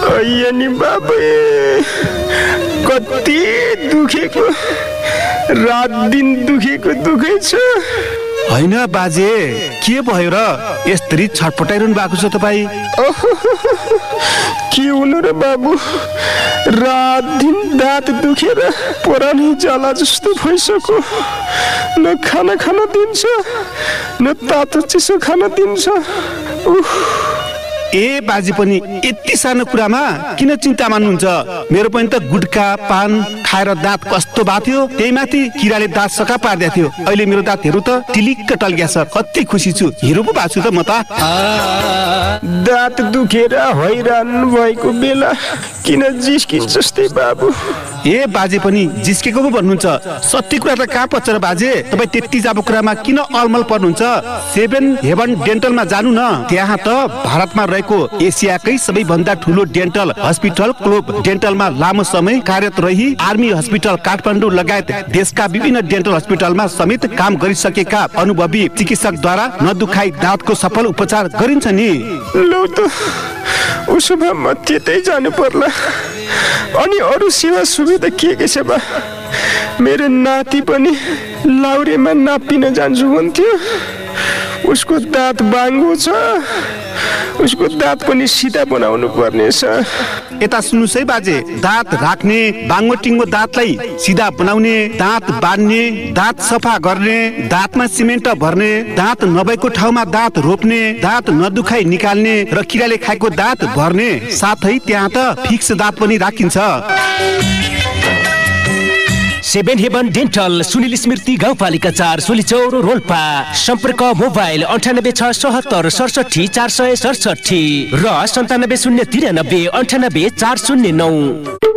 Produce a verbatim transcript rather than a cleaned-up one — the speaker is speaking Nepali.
हैया नि बाबु कति दुखेको रात दिन दुखेको दुखै छ हैन बाजे के भयो र यस्तरी छटपटाइरहनु भएको छ तपाई के हुनु र बाबु रात दिन दाँत दुखेर परानी जाला जस्तो भइसक्यो न खाना खान दिन्छ न तातो चिसो खान दिन्छ उफ ए बाजे पनि यति सानो कुरामा किन चिन्ता मान्नुहुन्छ मेरो पनि त गुटका पान खाएर दाँत कस्तो बाथ्यो त्यही माथि किराले दाँत सका पार्दै थियो अहिले मेरो दाँत हेरु त टिलिक्क टल्क्या छ कति खुसी छु हिरो पो बाछु त म त दाँत दुखेर हैरान भएको बेला किन जिस्किन्छ जस्तै बाबु ए बाजे पनि जिस्केको पो भन्नुहुन्छ सत्य कुरा त कहाँ पच्छ र बाजे तपाई त्यति जाबो कुरामा किन अलमल पर्नुहुन्छ सेभेन हेभन डेन्टलमा जानु न त्यहाँ त भारतमा रहेको एसियाकै सबैभन्दा ठुलो डेन्टल हस्पिटल क्लोब डेन्टलमा लामो समय कार्यरत रही आर्मी हस्पिटल काठमाडौँ लगायत देशका विभिन्न डेन्टल हस्पिटलमा समेत काम गरिसकेका अनुभवी चिकित्सकद्वारा नदुखाई दाँतको सफल उपचार गरिन्छ नि लौ त उसो भए म त्यतै जानु पर्ला अनि अरू सेवा सुविधा के के छ बा मेरो नाति पनि लाउरेमा नापिन जान्छु भन्थ्यो उसको दाँत बाङ्गो छ उसको दाँत पनि सिधा बनाउनु पर्नेछ यता सुन्नुस् है बाजे दाँत राख्ने बाङ्गो टिङ्गो दाँतलाई सिधा बनाउने दाँत बाँध्ने दाँत सफा गर्ने दाँतमा सिमेन्ट भर्ने दाँत नभएको ठाउँमा दाँत रोप्ने दाँत नदुखाई निकाल्ने र किराले खाएको दाँत भर्ने साथै त्यहाँ त फिक्स दाँत पनि राखिन्छ सेभेन हेभन डेन्टल सुनिल स्मृति गाउँपालिका चार सोलीचौर रोल्पा सम्पर्क मोबाइल अन्ठानब्बे छ सहत्तर सडसठी चार सय सडसठी र सन्तानब्बे शून्य तिरानब्बे अन्ठानब्बे चार शून्य नौ।